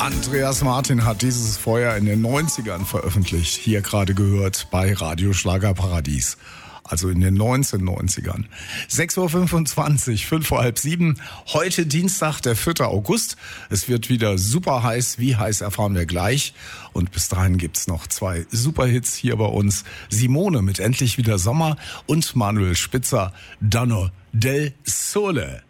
Andreas Martin hat dieses Feuer in den 90ern veröffentlicht. Hier gerade gehört bei Radio Schlagerparadies. Also in den 1990ern. 6.25 Uhr, 5 vor halb 7. Heute Dienstag, der 4. August. Es wird wieder super heiß. Wie heiß erfahren wir gleich. Und bis dahin gibt's noch 2 Superhits hier bei uns. Simone mit Endlich wieder Sommer und Manuel Spitzer, Danno del Sole.